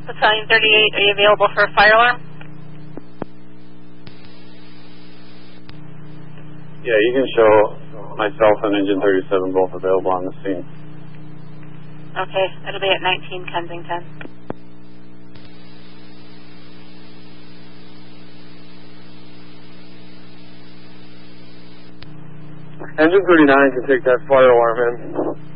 Battalion 38, are you available for a fire alarm? Yeah, you can show myself and Engine 37 both available on the scene. Okay, it'll be at 19 Kensington. Engine 39 can take that fire alarm in.